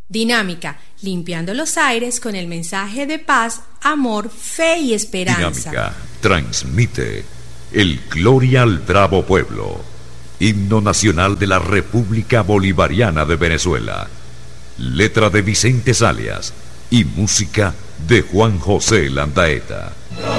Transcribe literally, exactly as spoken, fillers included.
Dinámica, limpiando los aires con el mensaje de paz, amor, fe y esperanza. Dinámica transmite el Gloria al Bravo Pueblo, himno nacional de la República Bolivariana de Venezuela. Letra de Vicente Salias y música de Juan José Landaeta.